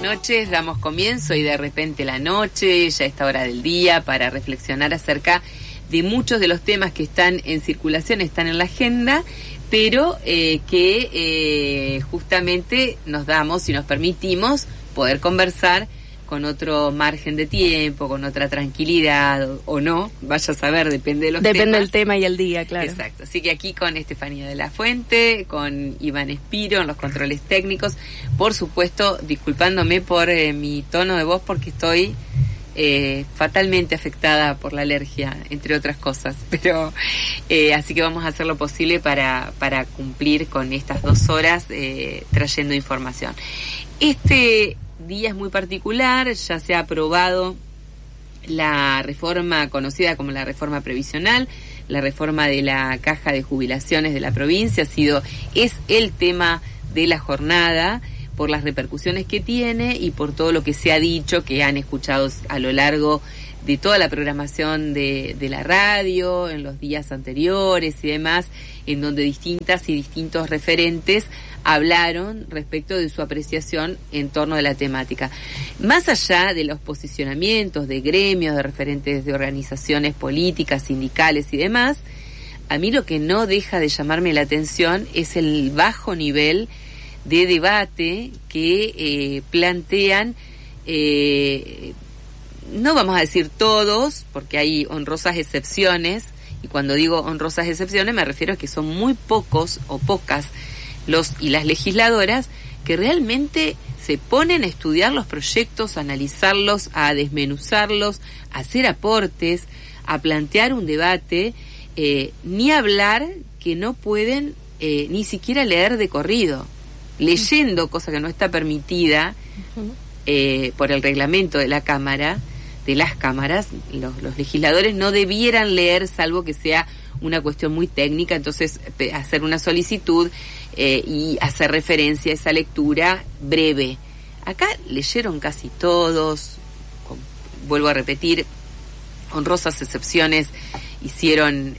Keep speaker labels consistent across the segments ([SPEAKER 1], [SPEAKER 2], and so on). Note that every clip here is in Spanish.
[SPEAKER 1] noches, damos comienzo y de repente la noche, ya esta hora del día, para reflexionar acerca de muchos de los temas que están en circulación, están en la agenda, pero que justamente nos damos y nos permitimos poder conversar con otro margen de tiempo, con otra tranquilidad o no, vaya a saber, depende de los temas.
[SPEAKER 2] Depende del tema y el día, claro.
[SPEAKER 1] Exacto, así que aquí con Estefanía de la Fuente, con Iván Espiro en los controles técnicos, por supuesto disculpándome por mi tono de voz porque estoy fatalmente afectada por la alergia, entre otras cosas, pero así que vamos a hacer lo posible para cumplir con estas 2 horas trayendo información. Este día es muy particular, ya se ha aprobado la reforma conocida como la reforma previsional, la reforma de la caja de jubilaciones de la provincia, es el tema de la jornada por las repercusiones que tiene y por todo lo que se ha dicho, que han escuchado a lo largo de toda la programación de la radio, en los días anteriores y demás, en donde distintas y distintos referentes hablaron respecto de su apreciación en torno de la temática. Más allá de los posicionamientos de gremios, de referentes de organizaciones políticas, sindicales y demás, a mí lo que no deja de llamarme la atención es el bajo nivel de debate que plantean, no vamos a decir todos, porque hay honrosas excepciones, y cuando digo honrosas excepciones me refiero a que son muy pocos o pocas los y las legisladoras que realmente se ponen a estudiar los proyectos, a analizarlos, a desmenuzarlos, a hacer aportes, a plantear un debate, ni hablar que no pueden ni siquiera leer de corrido, leyendo, cosa que no está permitida por el reglamento de la Cámara, de las cámaras. Los legisladores no debieran leer, salvo que sea una cuestión muy técnica, entonces hacer una solicitud y hacer referencia a esa lectura breve. Acá leyeron casi todos, vuelvo a repetir, honrosas excepciones hicieron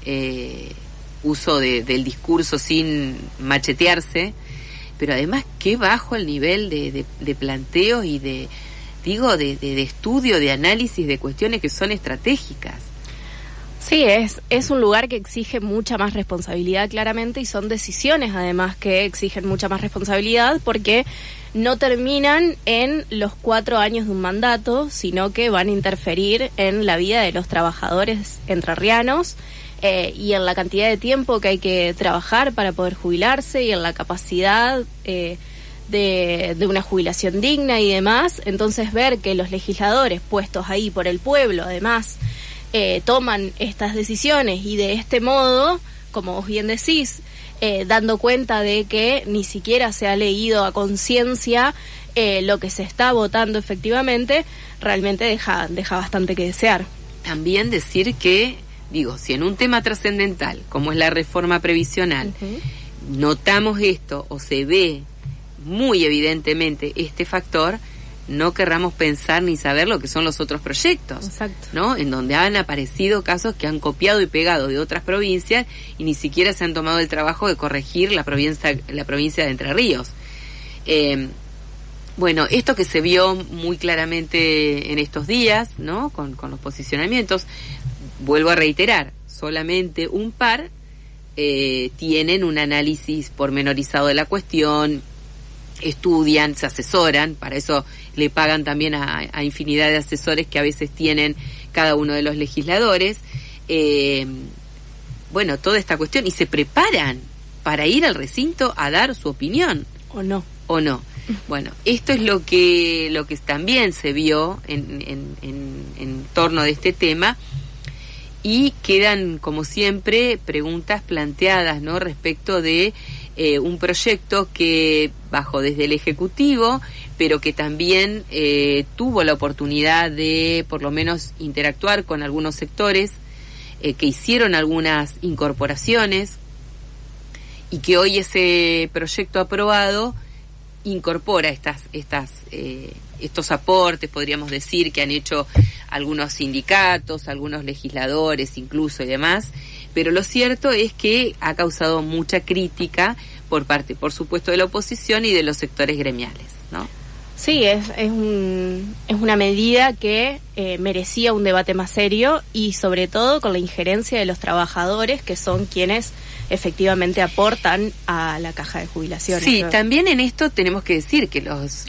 [SPEAKER 1] uso del discurso sin machetearse, pero además qué bajo el nivel de planteo y de estudio, de análisis de cuestiones que son estratégicas.
[SPEAKER 2] Sí, es un lugar que exige mucha más responsabilidad claramente, y son decisiones además que exigen mucha más responsabilidad porque no terminan en los 4 años de un mandato, sino que van a interferir en la vida de los trabajadores entrerrianos y en la cantidad de tiempo que hay que trabajar para poder jubilarse y en la capacidad de una jubilación digna y demás. Entonces ver que los legisladores puestos ahí por el pueblo además toman estas decisiones y de este modo, como vos bien decís, dando cuenta de que ni siquiera se ha leído a conciencia lo que se está votando efectivamente, realmente deja bastante que desear.
[SPEAKER 1] También decir que, si en un tema trascendental como es la reforma previsional, notamos esto o se ve muy evidentemente este factor, no querramos pensar ni saber lo que son los otros proyectos.
[SPEAKER 2] Exacto.
[SPEAKER 1] ¿No? En donde han aparecido casos que han copiado y pegado de otras provincias y ni siquiera se han tomado el trabajo de corregir la provincia de Entre Ríos. Bueno, esto que se vio muy claramente en estos días, ¿no? Con los posicionamientos, vuelvo a reiterar, solamente un par tienen un análisis pormenorizado de la cuestión, estudian, se asesoran, para eso le pagan también a infinidad de asesores que a veces tienen cada uno de los legisladores, toda esta cuestión, y se preparan para ir al recinto a dar su opinión.
[SPEAKER 2] O no.
[SPEAKER 1] Bueno, esto es lo que también se vio en torno de este tema, y quedan, como siempre, preguntas planteadas, ¿no?, respecto de un proyecto que bajó desde el Ejecutivo, pero que también tuvo la oportunidad de, por lo menos, interactuar con algunos sectores que hicieron algunas incorporaciones, y que hoy ese proyecto aprobado incorpora estos aportes, podríamos decir, que han hecho algunos sindicatos, algunos legisladores incluso y demás, pero lo cierto es que ha causado mucha crítica por parte, por supuesto, de la oposición y de los sectores gremiales, ¿no?
[SPEAKER 2] Sí, es una medida que merecía un debate más serio y sobre todo con la injerencia de los trabajadores, que son quienes efectivamente aportan a la caja de jubilaciones.
[SPEAKER 1] Sí, ¿no? También en esto tenemos que decir que los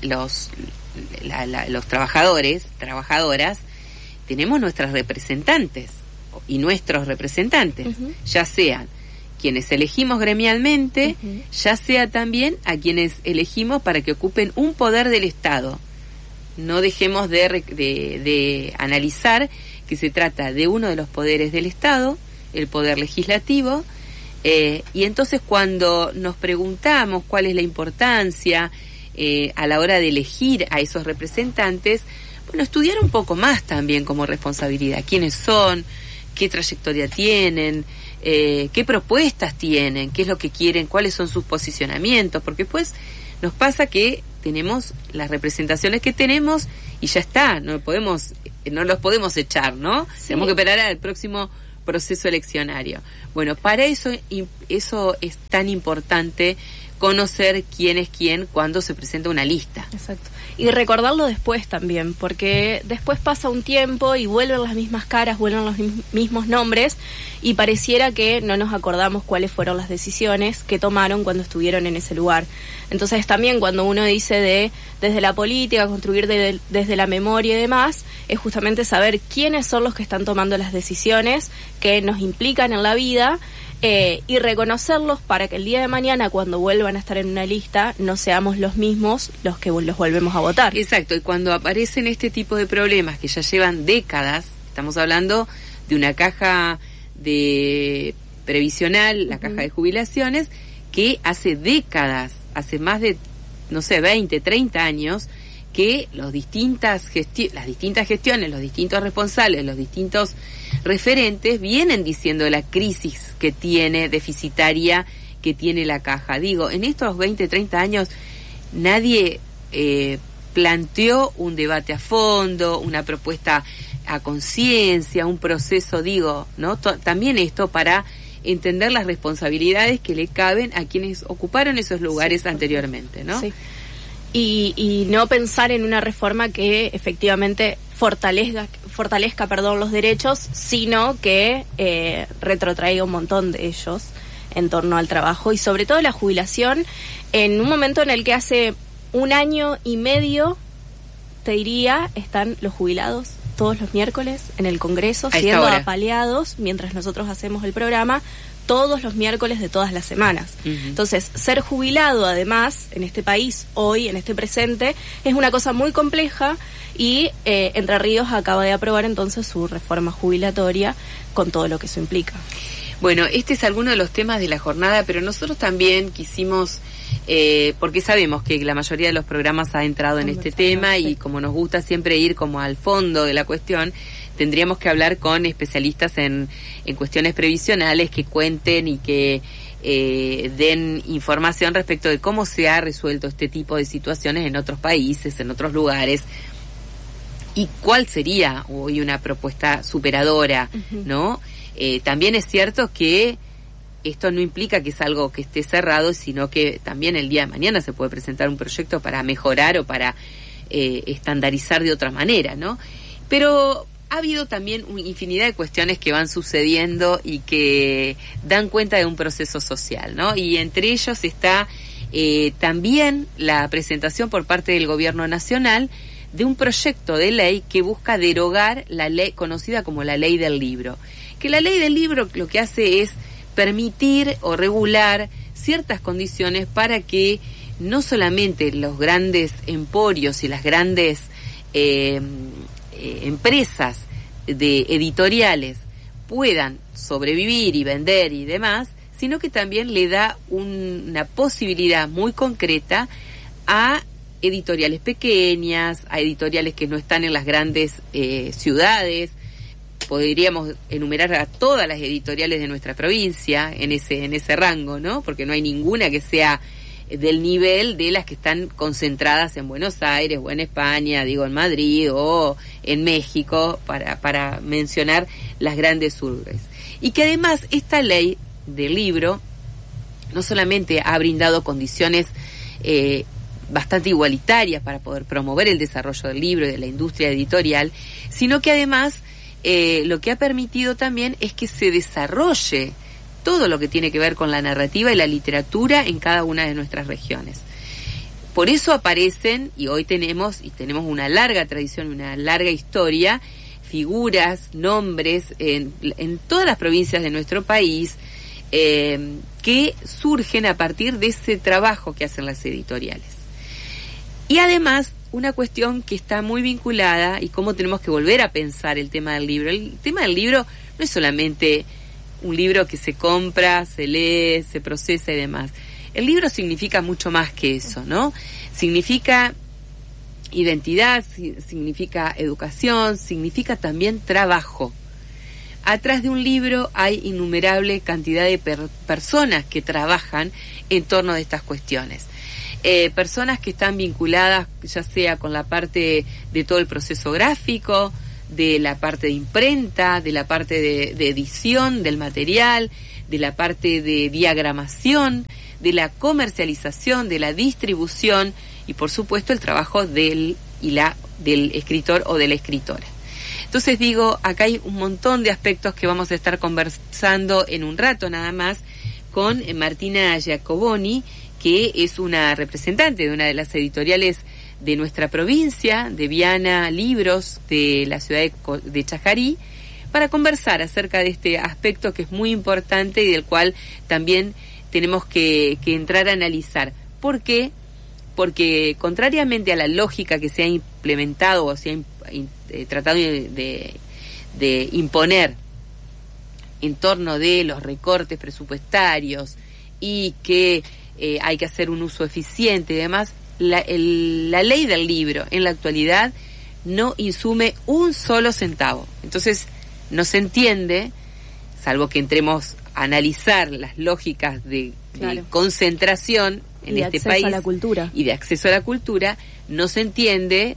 [SPEAKER 1] trabajadores, trabajadoras, tenemos nuestras representantes y nuestros representantes, ya sean quienes elegimos gremialmente, ya sea también a quienes elegimos para que ocupen un poder del Estado. No dejemos de analizar que se trata de uno de los poderes del Estado, el poder legislativo, y entonces cuando nos preguntamos cuál es la importancia a la hora de elegir a esos representantes, bueno, estudiar un poco más también como responsabilidad, quiénes son, qué trayectoria tienen, qué propuestas tienen, qué es lo que quieren, cuáles son sus posicionamientos, porque pues nos pasa que tenemos las representaciones que tenemos y ya está, no los podemos echar, ¿no? Sí. Tenemos que esperar al próximo proceso eleccionario. Bueno, para eso es tan importante conocer quién es quién cuando se presenta una lista.
[SPEAKER 2] Exacto. Y recordarlo después también, porque después pasa un tiempo y vuelven las mismas caras, vuelven los mismos nombres y pareciera que no nos acordamos cuáles fueron las decisiones que tomaron cuando estuvieron en ese lugar. Entonces también cuando uno dice desde la política, construir desde la memoria y demás, es justamente saber quiénes son los que están tomando las decisiones que nos implican en la vida, y reconocerlos para que el día de mañana, cuando vuelvan a estar en una lista, no seamos los mismos los que los volvemos a votar.
[SPEAKER 1] Exacto, y cuando aparecen este tipo de problemas que ya llevan décadas, estamos hablando de una caja de previsional, la caja de jubilaciones, que hace décadas, hace más de, 20, 30 años, que las distintas gestiones, los distintos responsables, los distintos referentes vienen diciendo la crisis que tiene, deficitaria que tiene la caja. Digo, en estos 20, 30 años nadie planteó un debate a fondo, una propuesta a conciencia, un proceso, ¿no? También esto para entender las responsabilidades que le caben a quienes ocuparon esos lugares anteriormente, ¿no?
[SPEAKER 2] Sí. Y no pensar en una reforma que efectivamente fortalezca los derechos, sino que retrotraiga un montón de ellos en torno al trabajo y sobre todo la jubilación, en un momento en el que hace 1 año y medio, te diría, están los jubilados todos los miércoles en el Congreso siendo apaleados mientras nosotros hacemos el programa todos los miércoles de todas las semanas. Entonces, ser jubilado, además, en este país, hoy, en este presente, es una cosa muy compleja y Entre Ríos acaba de aprobar entonces su reforma jubilatoria con todo lo que eso implica.
[SPEAKER 1] Bueno, este es alguno de los temas de la jornada, pero nosotros también quisimos, porque sabemos que la mayoría de los programas ha entrado en este tema y como nos gusta siempre ir como al fondo de la cuestión, tendríamos que hablar con especialistas en cuestiones previsionales que cuenten y que den información respecto de cómo se ha resuelto este tipo de situaciones en otros países, en otros lugares, y cuál sería hoy una propuesta superadora, ¿no? También es cierto que esto no implica que es algo que esté cerrado, sino que también el día de mañana se puede presentar un proyecto para mejorar o para estandarizar de otra manera, ¿no? Pero ha habido también una infinidad de cuestiones que van sucediendo y que dan cuenta de un proceso social, ¿no? Y entre ellos está también la presentación por parte del Gobierno Nacional de un proyecto de ley que busca derogar la ley conocida como la Ley del Libro. Que la Ley del Libro lo que hace es permitir o regular ciertas condiciones para que no solamente los grandes emporios y las grandes empresas de editoriales puedan sobrevivir y vender y demás, sino que también le da una posibilidad muy concreta a editoriales pequeñas, a editoriales que no están en las grandes ciudades. Podríamos enumerar a todas las editoriales de nuestra provincia en ese rango, ¿no? Porque no hay ninguna que sea del nivel de las que están concentradas en Buenos Aires o en España, en Madrid o en México, para mencionar las grandes urbes. Y que además esta ley del libro no solamente ha brindado condiciones bastante igualitarias para poder promover el desarrollo del libro y de la industria editorial, sino que además lo que ha permitido también es que se desarrolle todo lo que tiene que ver con la narrativa y la literatura en cada una de nuestras regiones. Por eso aparecen, y hoy tenemos una larga tradición, una larga historia, figuras, nombres en todas las provincias de nuestro país que surgen a partir de ese trabajo que hacen las editoriales. Y además, una cuestión que está muy vinculada y cómo tenemos que volver a pensar el tema del libro. El tema del libro no es solamente un libro que se compra, se lee, se procesa y demás. El libro significa mucho más que eso, ¿no? Significa identidad, significa educación, significa también trabajo. Atrás de un libro hay innumerable cantidad de personas que trabajan en torno de estas cuestiones. Personas que están vinculadas ya sea con la parte de todo el proceso gráfico, de la parte de imprenta, de la parte de edición del material, de la parte de diagramación, de la comercialización, de la distribución y por supuesto el trabajo del escritor o de la escritora. Entonces digo, acá hay un montón de aspectos que vamos a estar conversando en un rato nada más con Martina Giacoboni, que es una representante de una de las editoriales de nuestra provincia, de Viana Libros, de la ciudad de Chajarí, para conversar acerca de este aspecto que es muy importante y del cual también tenemos que entrar a analizar. ¿Por qué? Porque contrariamente a la lógica que se ha implementado o se ha tratado de imponer en torno de los recortes presupuestarios y que hay que hacer un uso eficiente y demás, la ley del libro en la actualidad no insume un solo centavo. Entonces no se entiende, salvo que entremos a analizar las lógicas de concentración en este país
[SPEAKER 2] a la cultura.
[SPEAKER 1] Y de acceso a la cultura, no se entiende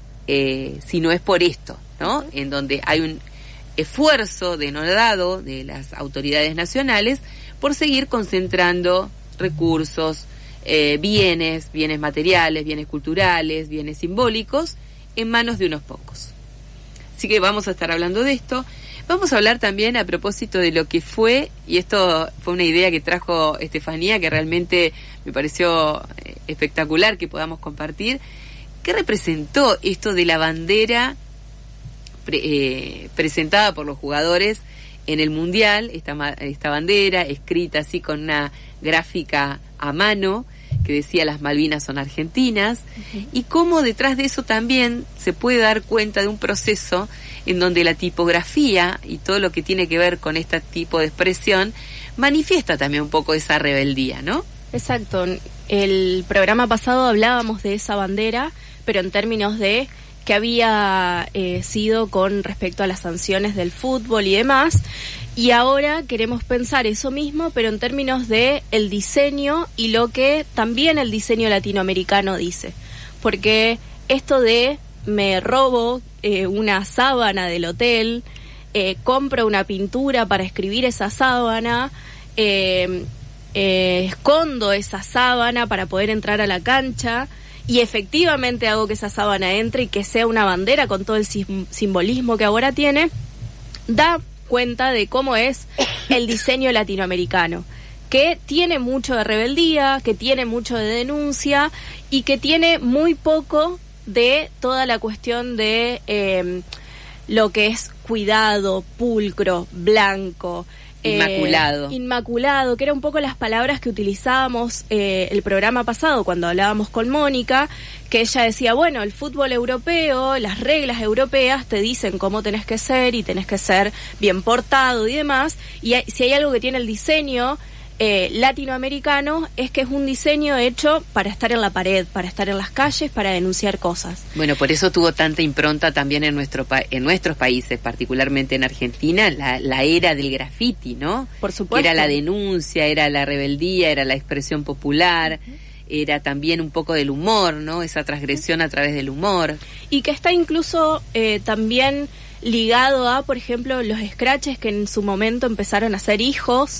[SPEAKER 1] si no es por esto, ¿no? En donde hay un esfuerzo denodado de las autoridades nacionales por seguir concentrando recursos, bienes materiales, bienes culturales, bienes simbólicos en manos de unos pocos. Así que vamos a estar hablando de esto. Vamos a hablar también a propósito de lo que fue, y esto fue una idea que trajo Estefanía, que realmente me pareció espectacular que podamos compartir. ¿Qué representó esto de la bandera presentada por los jugadores en el Mundial? Esta bandera escrita así con una gráfica a mano que decía las Malvinas son argentinas, y cómo detrás de eso también se puede dar cuenta de un proceso en donde la tipografía y todo lo que tiene que ver con este tipo de expresión manifiesta también un poco esa rebeldía, ¿no?
[SPEAKER 2] Exacto. El programa pasado hablábamos de esa bandera, pero en términos de que había sido con respecto a las sanciones del fútbol y demás, y ahora queremos pensar eso mismo, pero en términos de el diseño y lo que también el diseño latinoamericano dice, porque esto de me robo una sábana del hotel, compro una pintura para escribir esa sábana, escondo esa sábana para poder entrar a la cancha, y efectivamente hago que esa sábana entre y que sea una bandera con todo el simbolismo que ahora tiene, da cuenta de cómo es el diseño latinoamericano, que tiene mucho de rebeldía, que tiene mucho de denuncia y que tiene muy poco de toda la cuestión de lo que es cuidado, pulcro, blanco, inmaculado, que era un poco las palabras que utilizábamos el programa pasado cuando hablábamos con Mónica, que ella decía, bueno, el fútbol europeo, las reglas europeas te dicen cómo tenés que ser y tenés que ser bien portado y demás, y si hay algo que tiene el diseño latinoamericano es que es un diseño hecho para estar en la pared, para estar en las calles, para denunciar cosas.
[SPEAKER 1] Bueno, por eso tuvo tanta impronta también en nuestros países, particularmente en Argentina, la era del graffiti, ¿no?
[SPEAKER 2] Por supuesto.
[SPEAKER 1] Que era la denuncia, era la rebeldía, era la expresión popular, era también un poco del humor, ¿no? Esa transgresión a través del humor.
[SPEAKER 2] Y que está incluso también ligado a, por ejemplo, los scratches que en su momento empezaron a ser hijos,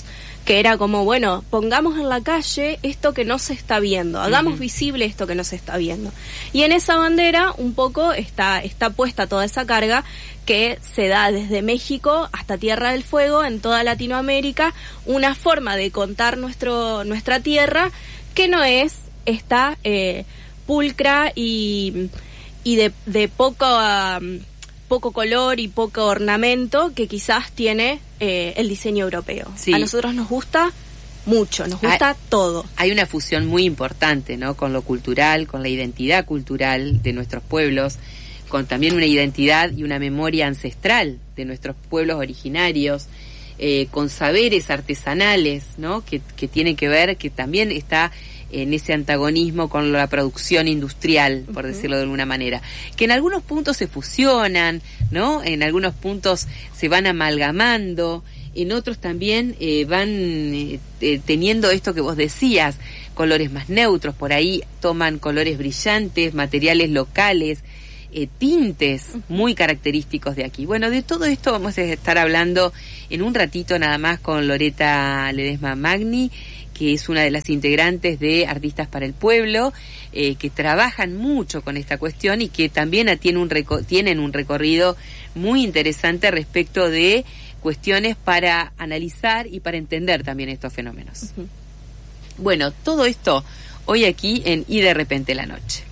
[SPEAKER 2] que era como, bueno, pongamos en la calle esto que no se está viendo, hagamos visible esto que no se está viendo. Y en esa bandera un poco está puesta toda esa carga que se da desde México hasta Tierra del Fuego, en toda Latinoamérica, una forma de contar nuestra tierra que no es esta pulcra y de poco color y poco ornamento que quizás tiene el diseño europeo. Sí. A nosotros nos gusta mucho, nos gusta todo.
[SPEAKER 1] Hay una fusión muy importante, ¿no? Con lo cultural, con la identidad cultural de nuestros pueblos, con también una identidad y una memoria ancestral de nuestros pueblos originarios, con saberes artesanales, ¿no? Que tiene que ver, que también está en ese antagonismo con la producción industrial, por decirlo de alguna manera, que en algunos puntos se fusionan, ¿no? En algunos puntos se van amalgamando, en otros también van teniendo esto que vos decías, colores más neutros, por ahí toman colores brillantes, materiales locales, tintes muy característicos de aquí. Bueno, de todo esto vamos a estar hablando en un ratito nada más con Loreta Ledesma Magni, que es una de las integrantes de Artistas para el Pueblo, que trabajan mucho con esta cuestión y que también tienen un recorrido muy interesante respecto de cuestiones para analizar y para entender también estos fenómenos. Bueno, todo esto hoy aquí en Y de repente la noche.